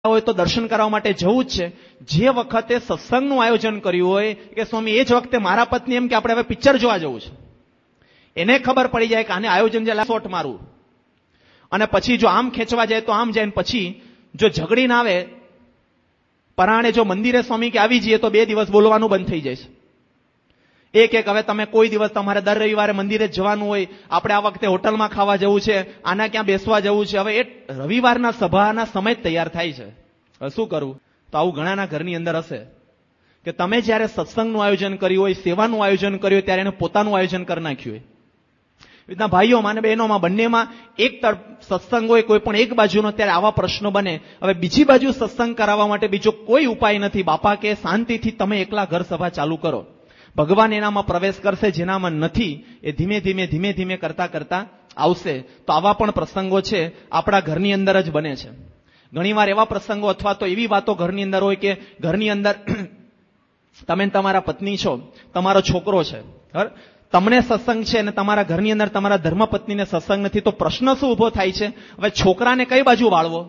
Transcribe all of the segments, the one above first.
હોય તો દર્શન કરવા માટે જવું જ છે. જે વખતે સત્સંગનું આયોજન કર્યું હોય કે સ્વામી એ જ વખતે મારા પત્ની એમ કે આપણે હવે પિક્ચર જોવા જવું છે, એને ખબર પડી જાય કે આને આયોજન જે શોટ મારું, અને પછી જો આમ ખેંચવા જાય તો આમ જાય, ને પછી જો ઝઘડી ના આવે પરાણે જો મંદિરે સ્વામી કે આવી જઈએ તો 2 દિવસ બોલવાનું બંધ થઈ જાય છે. એક હવે તમે કોઈ દિવસ તમારે દર રવિવારે મંદિરે જવાનું હોય, આપણે આ વખતે હોટલમાં ખાવા જવું છે, આના ક્યાં બેસવા જવું છે, હવે એ રવિવારના સભાના સમય જ તૈયાર થાય છે. હવે શું કરવું? તો આવું ઘણાના ઘરની અંદર હશે કે તમે જ્યારે સત્સંગનું આયોજન કર્યું હોય, સેવાનું આયોજન કર્યું હોય, ત્યારે એને પોતાનું આયોજન કરી નાખ્યું હોય. રીતના ભાઈઓમાં અને બહેનોમાં બંનેમાં એક તરફ સત્સંગ હોય કોઈ પણ એક બાજુનો, ત્યારે આવા પ્રશ્નો બને. હવે બીજી બાજુ સત્સંગ કરાવવા માટે બીજો કોઈ ઉપાય નથી. બાપા કે શાંતિથી તમે એકલા ઘર સભા ચાલુ કરો, ભગવાન એનામાં પ્રવેશ કરશે, જેનામાં નથી એ ધીમે ધીમે કરતા કરતા આવશે. તો આવા પણ પ્રસંગો છે આપણા ઘરની અંદર જ બને છે. ઘણીવાર એવા પ્રસંગો અથવા તો એવી વાતો ઘરની અંદર હોય કે ઘરની અંદર તમે તમારા પત્ની છો, તમારો છોકરો છે, તમને સત્સંગ છે અને તમારા ઘરની અંદર તમારા ધર્મપત્નીને સત્સંગ નથી, તો પ્રશ્ન શું ઉભો થાય છે? હવે છોકરાને કઈ બાજુ વાળવો?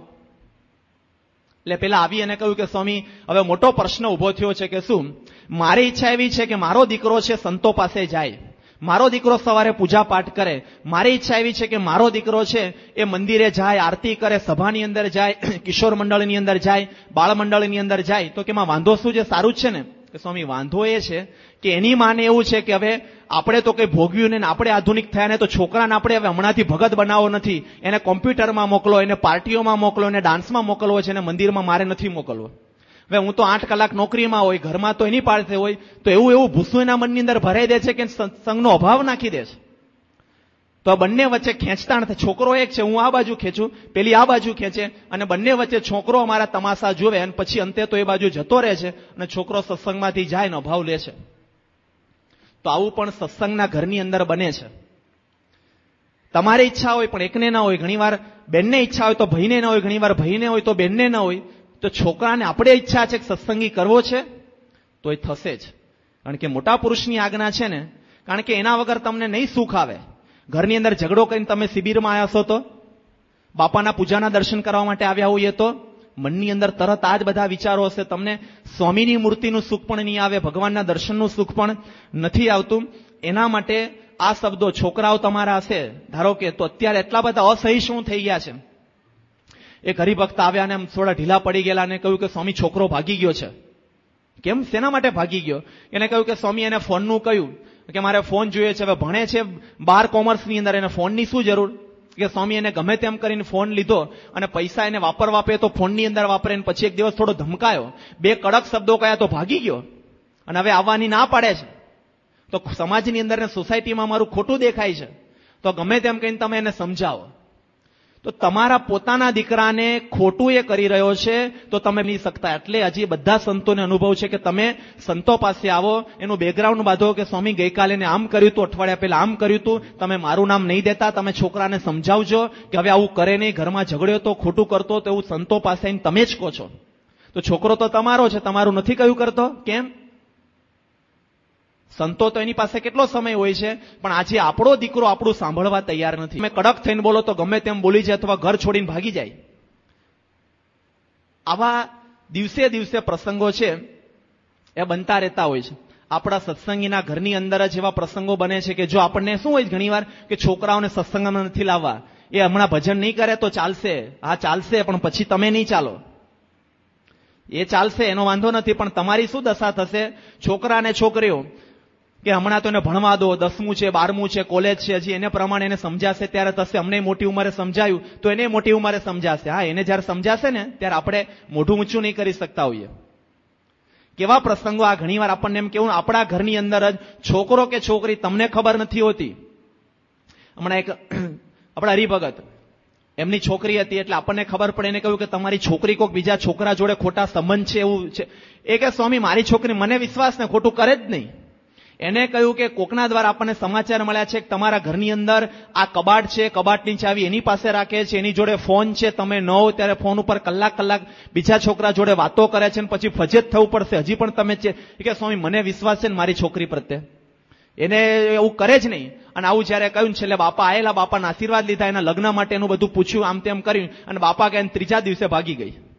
એટલે પેલા આવી અને કહ્યું કે સ્વામી હવે મોટો પ્રશ્ન ઉભો થયો છે કે શું, મારી ઈચ્છા એવી છે કે મારો દીકરો છે સંતો પાસે જાય, મારો દીકરો સવારે પૂજા પાઠ કરે, મારી ઈચ્છા એવી છે કે મારો દીકરો છે એ મંદિરે જાય, આરતી કરે, સભાની અંદર જાય, કિશોર મંડળની અંદર જાય, બાળ મંડળની અંદર જાય. તો કે એમાં વાંધો શું છે? સારું જ છે ને? કે સ્વામી વાંધો એ છે કે એની માને એવું છે કે હવે આપણે તો કઈ ભોગવ્યું ને આપણે આધુનિક થયા ને, તો છોકરાને આપણે હવે હમણાંથી ભગત બનાવવો નથી, એને કોમ્પ્યુટરમાં મોકલો, એને પાર્ટીઓમાં મોકલો, એને ડાન્સમાં મોકલવો છે, એને મંદિરમાં મારે નથી મોકલવો. હવે હું તો 8 કલાક નોકરીમાં હોય, ઘરમાં તો એની પાસે હોય, તો એવું ભૂસું એના મનની અંદર ભરાઈ દે છે કે સત્સંગનો અભાવ નાખી દે છે. તો આ બંને વચ્ચે ખેંચતાણ થાય. છોકરો એક છે, હું આ બાજુ ખેંચું, પેલી આ બાજુ ખેંચે, અને બંને વચ્ચે છોકરો અમારા તમાશા જોવે, અને પછી અંતે તો એ બાજુ જતો રહે છે અને છોકરો સત્સંગમાંથી જાય ને અભાવ લે છે. તો આવું પણ સત્સંગના ઘરની અંદર બને છે. તમારી ઈચ્છા હોય પણ એકને ના હોય, ઘણીવાર બેનને ઈચ્છા હોય તો ભાઈને ના હોય, ઘણીવાર ભાઈને હોય તો બેનને ના હોય. તો છોકરાને આપણે ઈચ્છા છે કે સત્સંગી કરવો છે તો એ થશે જ, કારણ કે મોટા પુરુષની આજ્ઞા છે ને, કારણ કે એના વગર તમને નહીં સુખ આવે. ઘરની અંદર ઝઘડો કરીને તમે શિબિરમાં આવ્યા છો, તો બાપાના પૂજાના દર્શન કરવા માટે આવ્યા હોઈએ, તો મનની અંદર તરત આ જ બધા વિચારો હશે. તમને સ્વામીની મૂર્તિનું સુખ પણ નહીં આવે, ભગવાનના દર્શનનું સુખ પણ નથી આવતું. એના માટે આ શબ્દો છોકરાઓ તમારા હશે ધારો કે, તો અત્યારે એટલા બધા અસહિષ્ણુ થઈ ગયા છે. એક હરિભક્ત આવ્યા અને થોડા ઢીલા પડી ગયેલા અને કહ્યું કે સ્વામી છોકરો ભાગી ગયો છે. કેમ, શેના માટે ભાગી ગયો? એને કહ્યું કે સ્વામી એને ફોનનું કહ્યું કે મારે ફોન જોઈએ છે. હવે ભણે છે 12 કોમર્સની અંદર, એને ફોનની શું જરૂર? કે સ્વામી એને ગમે તેમ કરીને ફોન લીધો અને પૈસા એને વાપરવા આપે તો ફોનની અંદર વાપરે, ને પછી એક દિવસ થોડો ધમકાયો, 2 કડક શબ્દો કહ્યા તો ભાગી ગયો, અને હવે આવવાની ના પાડે છે. તો સમાજની અંદર ને સોસાયટીમાં મારું ખોટું દેખાય છે, તો ગમે તેમ કહીને તમે એને સમજાવો. તો તમારા પોતાના દીકરાને ખોટું એ કરી રહ્યો છે તો તમે નહીં શકતા. એટલે હજી બધા સંતોને અનુભવ છે કે તમે સંતો પાસે આવો, એનું બેકગ્રાઉન્ડ બાંધો કે સ્વામી ગઈકાલે એને આમ કર્યું હતું, અઠવાડિયા પહેલા આમ કર્યું હતું, તમે મારું નામ નહીં દેતા, તમે છોકરાને સમજાવજો કે હવે આવું કરે નહીં, ઘરમાં ઝઘડ્યો તો, ખોટું કરતો તો એવું સંતો પાસે આવીને તમે જ કહો છો. તો છોકરો તો તમારો છે, તમારું નથી કયું કરતો? કેમ? સંતો તો એની પાસે કેટલો સમય હોય છે, પણ આજે આપણો દીકરો આપણું સાંભળવા તૈયાર નથી. તમે કડક થઈને બોલો તો ગમે તેમ બોલી જાય અથવા ઘર છોડીને ભાગી જાય. આવા દિવસે પ્રસંગો છે એ બનતા રહેતા હોય છે. આપણા સત્સંગીના ઘરની અંદર જ એવા પ્રસંગો બને છે કે જો આપણને શું હોય ઘણીવાર કે છોકરાઓને સત્સંગમાં નથી લાવવા, એ હમણાં ભજન નહીં કરે તો ચાલશે, હા ચાલશે, પણ પછી તમે નહીં ચાલો. એ ચાલશે એનો વાંધો નથી, પણ તમારી શું દશા થશે? છોકરા અને છોકરીઓ કે હમણાં તો એને ભણવા દો, 10મું છે, 12મું છે, કોલેજ છે, હજી એને પ્રમાણે એને સમજાશે ત્યારે થશે. અમને મોટી ઉંમરે સમજાયું તો એને મોટી ઉંમરે સમજાશે. હા, એને જયારે સમજાશે ને ત્યારે આપણે મોઢું ઊંચું નહીં કરી શકતા હોઈએ. કેવા પ્રસંગો આ ઘણીવાર આપણને એમ કેવું, આપણા ઘરની અંદર જ છોકરો કે છોકરી તમને ખબર નથી હોતી. હમણાં એક આપણા હરિભગત, એમની છોકરી હતી એટલે આપણને ખબર પડે, એને કહ્યું કે તમારી છોકરી કોઈક બીજા છોકરા જોડે ખોટા સંબંધ છે એવું છે. એ કે સ્વામી મારી છોકરી મને વિશ્વાસ ને ખોટું કરે જ નહીં. એને કહ્યું કે કોકના દ્વારા આપણને સમાચાર મળ્યા છે કે તમારા ઘરની અંદર આ કબાટ છે, કબાટની ચાવી એની પાસે રાખે છે, એની જોડે ફોન છે, તમે ન હો ત્યારે ફોન ઉપર કલાક બીજા છોકરા જોડે વાતો કરે છે, અને પછી ફજેત થવું પડશે, હજી પણ તમે છે. કે સ્વામી મને વિશ્વાસ છે ને મારી છોકરી પ્રત્યે, એને એવું કરે જ નહીં. અને આવું જયારે કહ્યું છેલ્લે બાપા આયેલા, બાપાના આશીર્વાદ લીધા, એના લગ્ન માટે એનું બધું પૂછ્યું, આમ તેમ કર્યું, અને બાપા કે 3જા દિવસે ભાગી ગઈ.